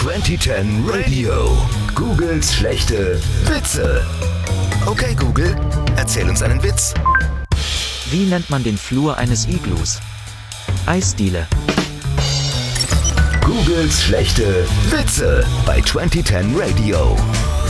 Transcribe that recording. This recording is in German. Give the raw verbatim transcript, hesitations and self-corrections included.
zwanzig zehn Radio. Googles schlechte Witze. Okay, Google, erzähl uns einen Witz. Wie nennt man den Flur eines Iglus? Eisdiele. Googles schlechte Witze bei zwanzig zehn Radio.